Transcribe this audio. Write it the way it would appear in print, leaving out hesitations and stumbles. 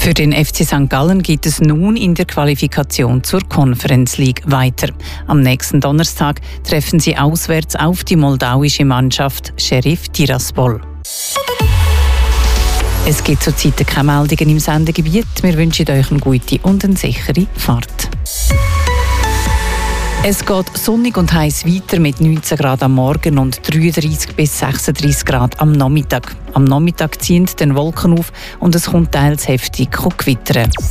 Für den FC St. Gallen geht es nun in der Qualifikation zur Conference League weiter. Am nächsten Donnerstag treffen sie auswärts auf die moldauische Mannschaft Sheriff Tiraspol. Es gibt zurzeit keine Meldungen im Sendegebiet. Wir wünschen euch eine gute und eine sichere Fahrt. Es geht sonnig und heiß weiter mit 19 Grad am Morgen und 33 bis 36 Grad am Nachmittag. Am Nachmittag ziehen dann Wolken auf und es kommt teils heftig gewittern.